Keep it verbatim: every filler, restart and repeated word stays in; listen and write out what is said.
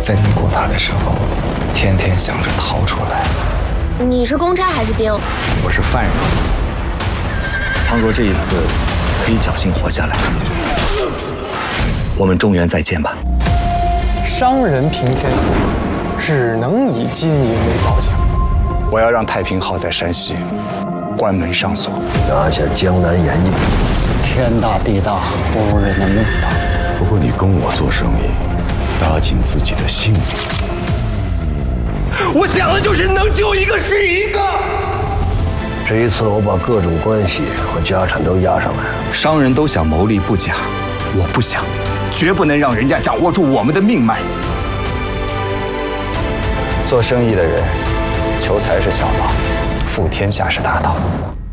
在尼古塔的时候，天天想着逃出来。 你是公差还是兵？ 我是犯人。倘若这一次可以侥幸活下来，我们中原再见吧。 商人平天下，只能以金银为报价。 我要让太平号在山西关门上锁， 拿下江南盐业。 天大地大，不如人的命大。 不过你跟我做生意，搭紧自己的性命。 我想的就是能救一个是一个。 这一次我把各种关系和家产都压上来了。 商人都想谋利不假，我不想，绝不能让人家掌握住我们的命脉。 做生意的人，求财是小道，富天下是大道。